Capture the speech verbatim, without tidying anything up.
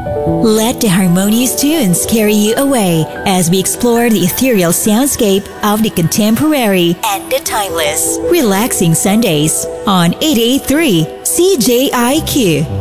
Let the harmonious tunes carry you away as we explore the ethereal soundscape of the contemporary and the timeless. Relaxing Sundays on eight eighty-three C J I Q.